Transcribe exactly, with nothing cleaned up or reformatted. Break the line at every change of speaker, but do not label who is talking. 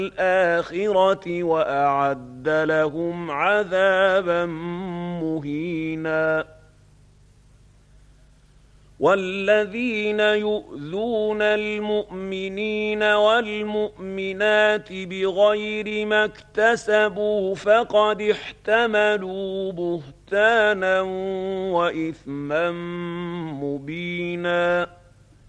الآخرة وأعد لهم عذابا مهينا. والذين يؤذون المؤمنين والمؤمنات بغير ما اكتسبوا فقد احتملوا بهتانا وإثما مبينا.